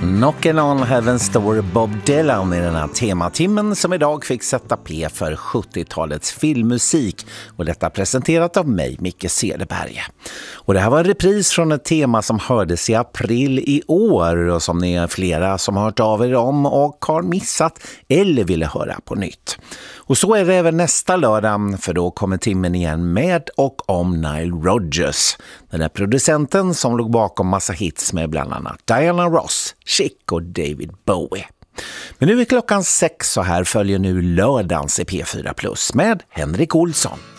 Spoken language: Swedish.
Knockin' on Heaven's Door, Bob Dylan i den här tematimmen som idag fick sätta P för 70-talets filmmusik, och detta presenterat av mig, Micke Cederberg. Och det här var en repris från ett tema som hördes i april i år och som ni är flera som har hört av er om och har missat eller ville höra på nytt. Och så är det även nästa lördag, för då kommer timmen igen med och om Nile Rodgers, den där producenten som låg bakom massa hits med bland annat Diana Ross, Chic och David Bowie. Men nu är klockan 6 så här följer nu lördagens i P4 Plus med Henrik Olsson.